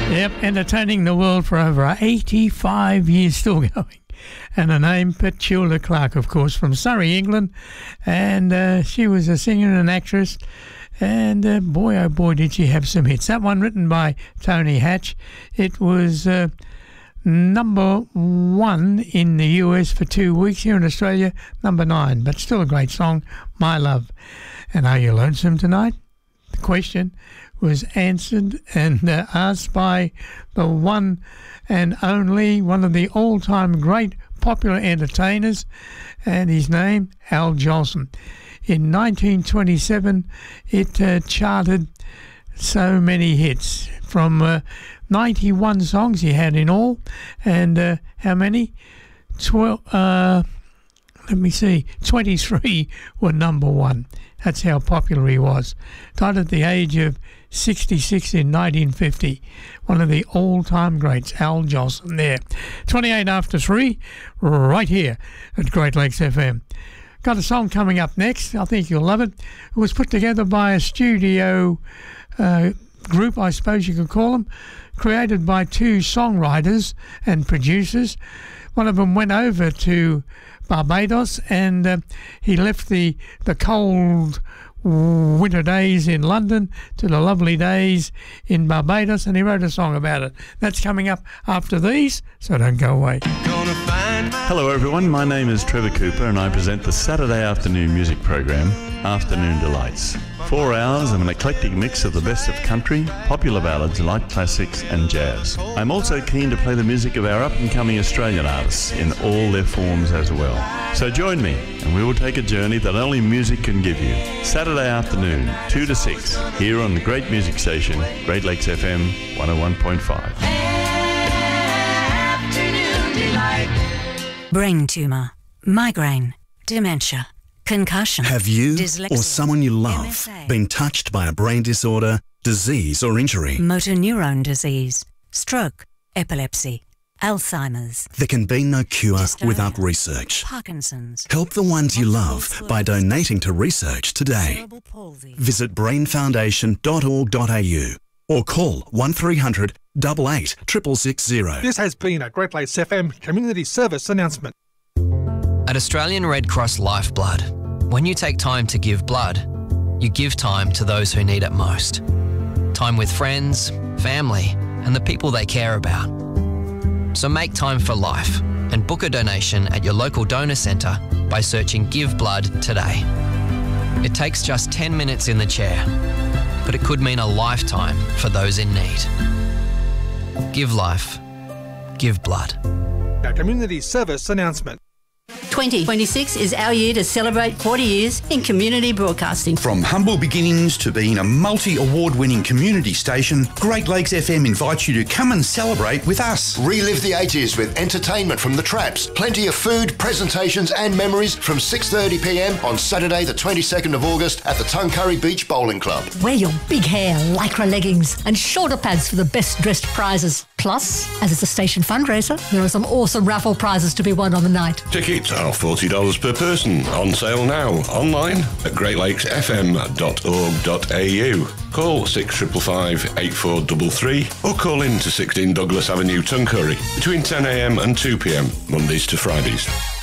Yep, entertaining the world for over 85 years, still going. And her name, Petula Clark, of course, from Surrey, England. And she was a singer and an actress. And boy, oh boy, did she have some hits. That one written by Tony Hatch. It was number 1 in the US for 2 weeks. Here in Australia, number 9. But still a great song, My Love. And are you lonesome tonight? The question was answered and asked by the one and only, one of the all-time great popular entertainers, and his name, Al Jolson. In 1927, it charted so many hits, from 91 songs he had in all, and how many? 23 were number 1. That's how popular he was. Died at the age of 66 in 1950. One of the all-time greats, Al Jolson there. 28 after 3, right here at Great Lakes FM. Got a song coming up next. I think you'll love it. It was put together by a studio group, I suppose you could call them, created by 2 songwriters and producers. One of them went over to Barbados, and he left the cold winter days in London to the lovely days in Barbados, and he wrote a song about it. That's coming up after these, so don't go away. Hello everyone, my name is Trevor Cooper and I present the Saturday afternoon music program, Afternoon Delights. 4 hours of an eclectic mix of the best of country, popular ballads, light classics and jazz. I'm also keen to play the music of our up-and-coming Australian artists in all their forms as well. So join me and we will take a journey that only music can give you. Saturday afternoon, 2 to 6, here on the great music station, Great Lakes FM 101.5. Brain tumour, migraine, dementia, concussion. Have you dyslexia, or someone you love MSA, been touched by a brain disorder, disease or injury? motor neurone disease, stroke, epilepsy, Alzheimer's, There can be no cure Dystonia, without research. Parkinson's, Help the ones you love by donating to research today. cerebral palsy. Visit brainfoundation.org.au or call 1300 88 660. This has been a Great Lakes FM community service announcement. At Australian Red Cross Lifeblood, when you take time to give blood, you give time to those who need it most. Time with friends, family, and the people they care about. So make time for life and book a donation at your local donor centre by searching Give Blood today. It takes just 10 minutes in the chair, but it could mean a lifetime for those in need. Give life. Give blood. A community service announcement. 2026 is our year to celebrate 40 years in community broadcasting. From humble beginnings to being a multi-award-winning community station, Great Lakes FM invites you to come and celebrate with us. Relive the 80s with entertainment from the Traps, plenty of food, presentations and memories from 6:30pm on Saturday the 22nd of August at the Tuncurry Beach Bowling Club. Wear your big hair, lycra leggings and shoulder pads for the best dressed prizes. Plus, as it's a station fundraiser, there are some awesome raffle prizes to be won on the night. Tickets are $40 per person. On sale now. Online at greatlakesfm.org.au. Call 6555 8433 or call in to 16 Douglas Avenue, Tuncurry between 10am and 2pm, Mondays to Fridays.